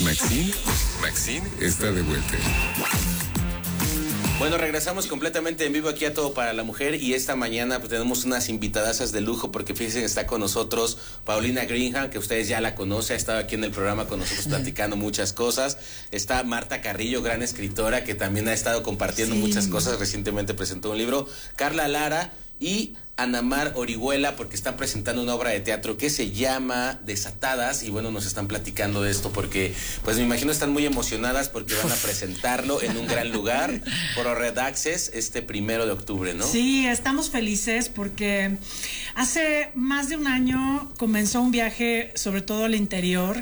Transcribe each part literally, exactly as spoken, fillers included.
Maxine, Maxine está de vuelta. Bueno, regresamos completamente en vivo aquí a Todo para la Mujer y esta mañana pues, tenemos unas invitadasas de lujo porque fíjense que está con nosotros Paulina Greenham, que ustedes ya la conocen, ha estado aquí en el programa con nosotros platicando muchas cosas. Está Marta Carrillo, gran escritora, que también ha estado compartiendo sí. muchas cosas, recientemente presentó un libro. Carla Lara y Anamar Orihuela, porque están presentando una obra de teatro que se llama Desatadas, y bueno, nos están platicando de esto porque, pues me imagino están muy emocionadas porque van a presentarlo en un gran lugar, por Red Access, este primero de octubre, ¿no? Sí, estamos felices porque hace más de un año comenzó un viaje, sobre todo al interior.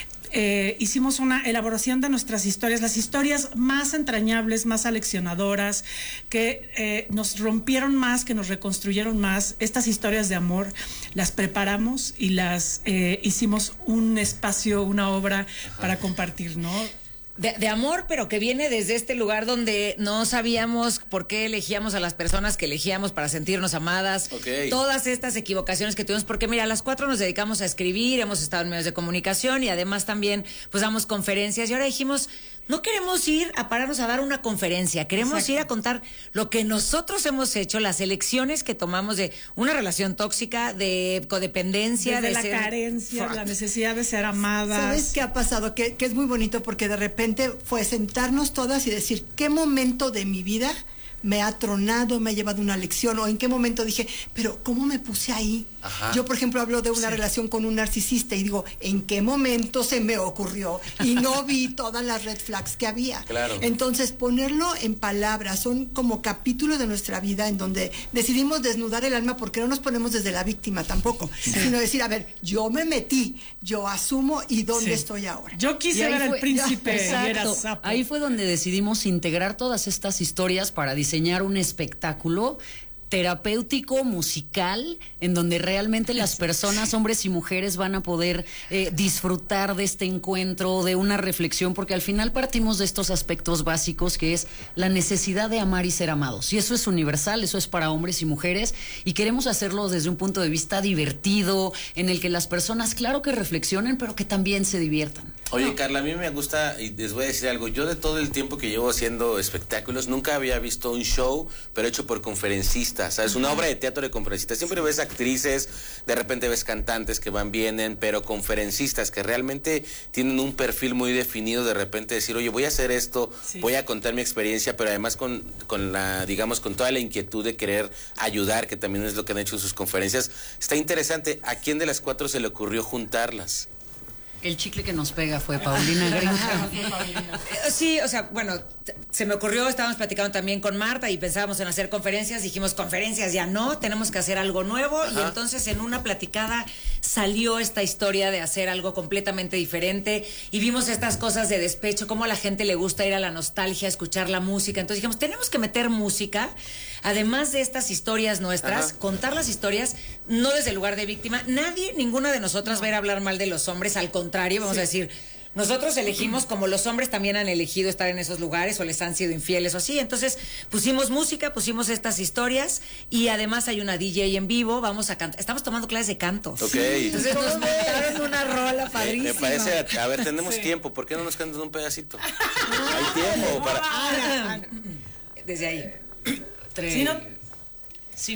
Eh, hicimos una elaboración de nuestras historias, las historias más entrañables, más aleccionadoras, que eh, nos rompieron más, que nos reconstruyeron más. Estas historias de amor las preparamos y las eh, hicimos un espacio, una obra Ajá. para compartir, ¿no? De, de amor, pero que viene desde este lugar donde no sabíamos por qué elegíamos a las personas que elegíamos para sentirnos amadas. Okay. Todas estas equivocaciones que tuvimos, porque mira, a las cuatro nos dedicamos a escribir, hemos estado en medios de comunicación y además también pues damos conferencias y ahora dijimos, no queremos ir a pararnos a dar una conferencia, queremos Exacto. ir a contar lo que nosotros hemos hecho, las elecciones que tomamos de una relación tóxica, de codependencia, Desde de la ser... carencia, la necesidad de ser amadas. ¿Sabes qué ha pasado? Que, que es muy bonito porque de repente fue sentarnos todas y decir, ¿qué momento de mi vida me ha tronado, me ha llevado una lección? O en qué momento dije, pero ¿cómo me puse ahí? Ajá. Yo, por ejemplo, hablo de una sí. relación con un narcisista y digo, ¿en qué momento se me ocurrió? Y no vi todas las red flags que había. Claro. Entonces, ponerlo en palabras, son como capítulos de nuestra vida en donde decidimos desnudar el alma porque no nos ponemos desde la víctima tampoco, sí. sino decir, a ver, yo me metí, yo asumo y ¿dónde sí. estoy ahora? Yo quise ver al príncipe ya, y era sapo. Ahí fue donde decidimos integrar todas estas historias para diseñar un espectáculo terapéutico, musical, en donde realmente las personas, hombres y mujeres, van a poder eh, disfrutar de este encuentro, de una reflexión, porque al final partimos de estos aspectos básicos que es la necesidad de amar y ser amados, y eso es universal, eso es para hombres y mujeres, y queremos hacerlo desde un punto de vista divertido, en el que las personas, claro que reflexionen, pero que también se diviertan. Oye, no. Carla, a mí me gusta, y les voy a decir algo, yo de todo el tiempo que llevo haciendo espectáculos, nunca había visto un show, pero hecho por conferencistas. ¿Sabes? Una obra de teatro de conferencistas. Siempre ves actrices, de repente ves cantantes que van, vienen, pero conferencistas que realmente tienen un perfil muy definido, de repente decir, oye, voy a hacer esto, sí. voy a contar mi experiencia, pero además con, con la, digamos, con toda la inquietud de querer ayudar, que también es lo que han hecho en sus conferencias. Está interesante. ¿A quién de las cuatro se le ocurrió juntarlas? El chicle que nos pega fue Paulina Greenham. Sí, o sea, bueno, se me ocurrió, estábamos platicando también con Marta y pensábamos en hacer conferencias, dijimos, conferencias ya no, tenemos que hacer algo nuevo. Ajá. Y entonces en una platicada salió esta historia de hacer algo completamente diferente y vimos estas cosas de despecho, cómo a la gente le gusta ir a la nostalgia, escuchar la música. Entonces dijimos, tenemos que meter música, además de estas historias nuestras, Ajá. contar las historias, no desde el lugar de víctima. Nadie, ninguna de nosotras no. va a ir a hablar mal de los hombres, al contrario, vamos sí. a decir, nosotros elegimos como los hombres también han elegido estar en esos lugares o les han sido infieles o así. Entonces pusimos música, pusimos estas historias y además hay una D J en vivo, vamos a cantar, estamos tomando clases de canto. Ok. Entonces nos montaron una rola padrísima. Me parece, a ver, tenemos sí. tiempo, ¿por qué no nos cantan un pedacito? Hay tiempo para... Desde ahí. Tres. Si no,